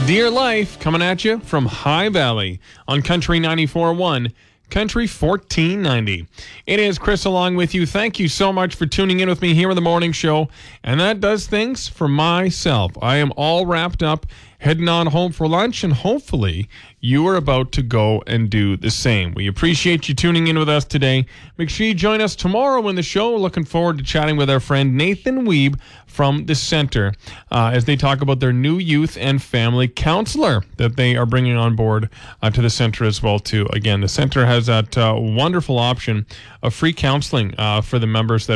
Dear Life coming at you from High Valley on Country 94.1, Country 1490. It is Chris along with you. Thank you so much for tuning in with me here in the morning show. And that does things for myself. I am all wrapped up, heading on home for lunch, and hopefully you are about to go and do the same. We appreciate you tuning in with us today. Make sure you join us tomorrow in the show. Looking forward to chatting with our friend Nathan Weeb from the Center as they talk about their new youth and family counselor that they are bringing on board to the Center as well too. Again, the Center has that wonderful option of free counseling for the members that